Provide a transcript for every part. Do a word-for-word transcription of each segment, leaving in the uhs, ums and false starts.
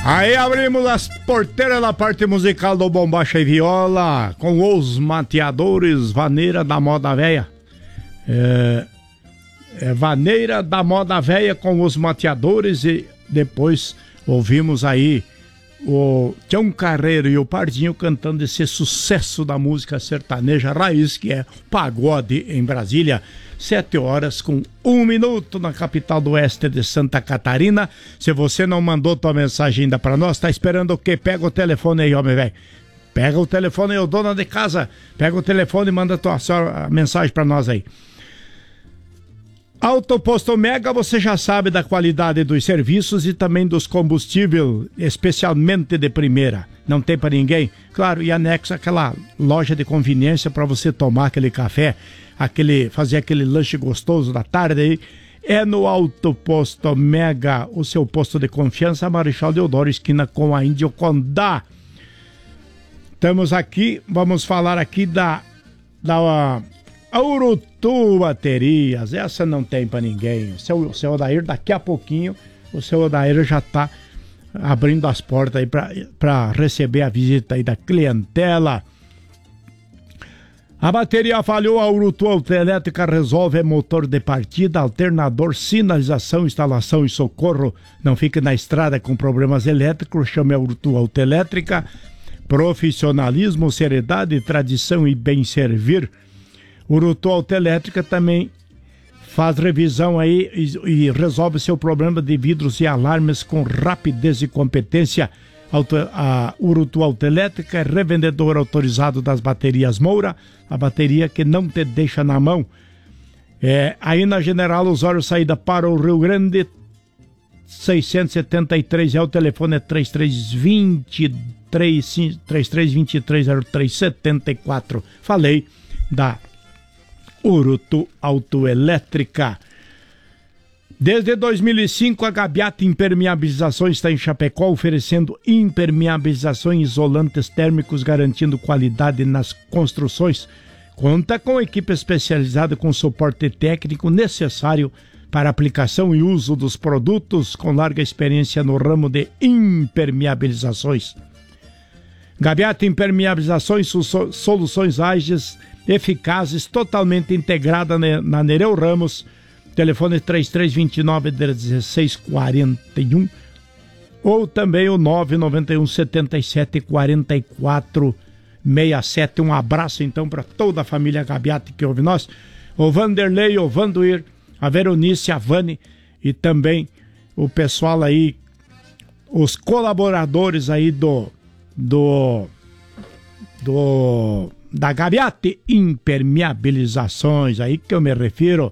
Aí abrimos as porteiras da parte musical do Bombacha e Viola com os mateadores Vaneira da Moda Véia. É, é Vaneira da Moda Véia com os mateadores, e depois ouvimos aí o Tião Carreiro e o Pardinho cantando esse sucesso da música sertaneja raiz, que é Pagode em Brasília. Sete horas com um minuto na capital do oeste de Santa Catarina. Se você não mandou tua mensagem ainda pra nós, tá esperando o quê? Pega o telefone aí, homem velho. Pega o telefone aí, ô dona de casa. Pega o telefone e manda tua a mensagem pra nós aí. Autoposto Mega, você já sabe da qualidade dos serviços e também dos combustíveis, especialmente de primeira. Não tem para ninguém? Claro, e anexo aquela loja de conveniência para você tomar aquele café, aquele, fazer aquele lanche gostoso da tarde aí. É no Autoposto Mega, o seu posto de confiança, Marechal Deodoro, esquina com a Índio Condá. Estamos aqui, vamos falar aqui da... da A Urutu Baterias, essa não tem pra ninguém. O seu, o seu Odair, daqui a pouquinho, o seu Odair já tá abrindo as portas aí pra, pra receber a visita aí da clientela. A bateria falhou, a Urutu Autoelétrica resolve motor de partida, alternador, sinalização, instalação e socorro. Não fique na estrada com problemas elétricos, chame a Urutu Autoelétrica. Profissionalismo, seriedade, tradição e bem servir. Urutu Autoelétrica também faz revisão aí e, e resolve seu problema de vidros e alarmes com rapidez e competência. Auto, a Urutu Autoelétrica é revendedor autorizado das baterias Moura, a bateria que não te deixa na mão. É, aí na General Osório, saída para o Rio Grande, seiscentos e setenta e três, é o telefone é três três dois três, três três dois três zero três sete quatro. Falei da Urutu Autoelétrica. Desde dois mil e cinco, a Gabiata Impermeabilizações está em Chapecó, oferecendo impermeabilizações isolantes térmicos, garantindo qualidade nas construções. Conta com equipe especializada com suporte técnico necessário para aplicação e uso dos produtos, com larga experiência no ramo de impermeabilizações. Gabiata Impermeabilizações, soluções ágeis, eficazes, totalmente integrada na Nereu Ramos. Telefone três três dois nove, um seis quatro um ou também o nove nove um sete sete quatro quatro seis sete. Um abraço então para toda a família Gabiata que ouve nós. O Vanderlei, o Vanduir, a Veronice, a Vani e também o pessoal aí, os colaboradores aí do do do da Gabiata Impermeabilizações, aí que eu me refiro.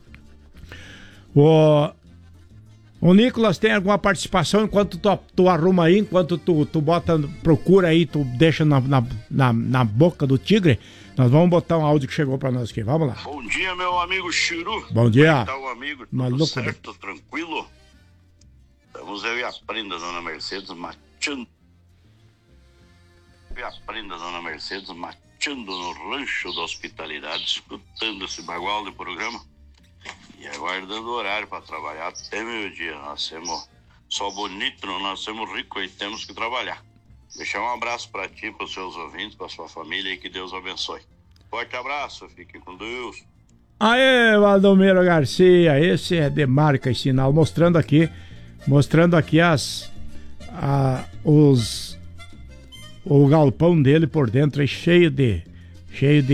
O, o Nicolas tem alguma participação enquanto tu, tu arruma aí, enquanto tu, tu bota, procura aí, tu deixa na, na, na, na boca do tigre. Nós vamos botar um áudio que chegou pra nós aqui, vamos lá. Bom dia, meu amigo Chiru. Bom dia. Como tá o amigo? Tudo Maluco, certo, né? Tranquilo? Estamos eu e a prenda, dona Mercedes, mateando. Eu e a prenda, dona Mercedes, mateando no rancho da hospitalidade, escutando esse bagual de programa. E aguardando o horário para trabalhar até meio-dia. Nós temos só bonito, nós temos rico e temos que trabalhar. Deixar um abraço para ti, para os seus ouvintes, para sua família e que Deus abençoe. Forte abraço, fiquem com Deus. Aê, Valdomiro Garcia, esse é de marca e sinal, mostrando aqui, mostrando aqui as, a, os, o galpão dele por dentro, é cheio de, cheio de